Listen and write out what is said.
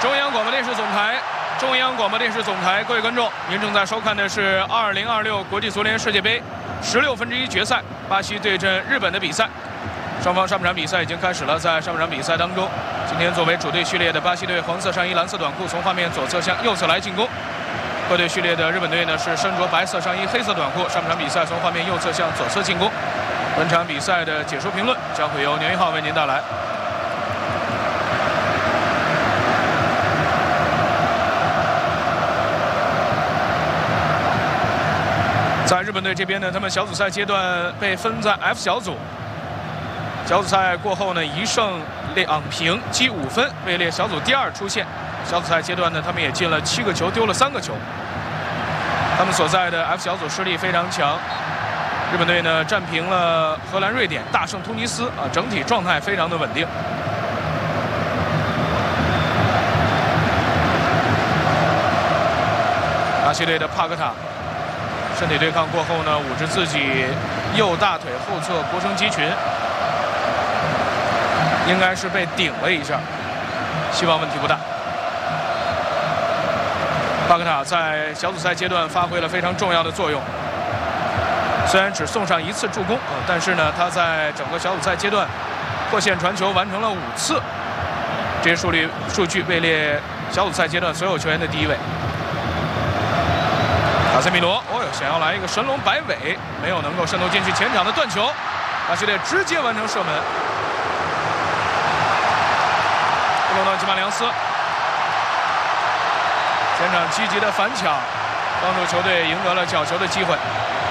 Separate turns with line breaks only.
中央广播电视总台，中央广播电视总台，各位观众，您正在收看的是2026国际足联世界杯16分之一决赛，巴西对阵日本的比赛。双方上半场比赛已经开始了，在上半场比赛当中，今天作为主队序列的巴西队黄色上衣、蓝色短裤，从画面左侧向右侧来进攻。客队序列的日本队呢是身着白色上衣、黑色短裤，上半场比赛从画面右侧向左侧进攻。本场比赛的解说评论将会由牛一浩为您带来。在日本队这边呢，他们小组赛阶段被分在 F 小组。小组赛过后呢，1胜2平积5分，位列小组第2出线。小组赛阶段呢，他们也进了7个球，丢了3个球。他们所在的 F 小组实力非常强。日本队呢战平了荷兰、瑞典，大胜突尼斯啊，整体状态非常的稳定。巴西队的帕克塔身体对抗过后呢，捂着自己右大腿后侧腘绳肌群，应该是被顶了一下，希望问题不大。帕克塔在小组赛阶段发挥了非常重要的作用，虽然只送上1次助攻但是呢，他在整个小组赛阶段破线传球完成了5次，这些数据位列小组赛阶段所有球员的第1位。卡塞米罗，想要来一个神龙摆尾，没有能够渗透进去前场的断球，巴西队直接完成射门。布鲁诺·吉马良斯前场积极的反抢，帮助球队赢得了角球的机会。